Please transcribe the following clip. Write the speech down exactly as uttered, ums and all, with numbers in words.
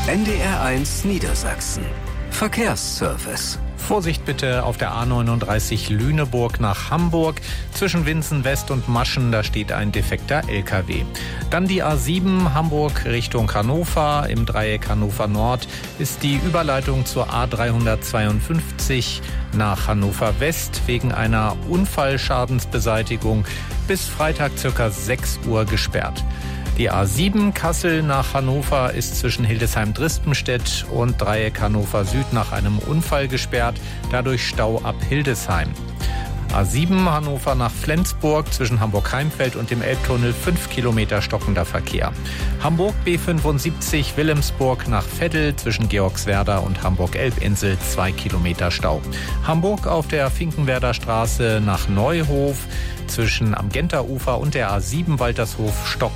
N D R eins Niedersachsen. Verkehrsservice. Vorsicht bitte auf der A neununddreißig Lüneburg nach Hamburg. Zwischen Winsen West und Maschen, da steht ein defekter L K W. Dann die A sieben Hamburg Richtung Hannover. Im Dreieck Hannover Nord ist die Überleitung zur A dreihundertzweiundfünfzig nach Hannover West wegen einer Unfallschadensbeseitigung bis Freitag ca. sechs Uhr gesperrt. Die A sieben Kassel nach Hannover ist zwischen Hildesheim-Drispenstedt und Dreieck Hannover Süd nach einem Unfall gesperrt, dadurch Stau ab Hildesheim. A sieben Hannover nach Flensburg zwischen Hamburg-Heimfeld und dem Elbtunnel fünf Kilometer stockender Verkehr. Hamburg B fünfundsiebzig Wilhelmsburg nach Veddel zwischen Georgswerda und Hamburg-Elbinsel zwei Kilometer Stau. Hamburg auf der Finkenwerder Straße nach Neuhof zwischen am Genter Ufer und der A sieben Waltershof Stock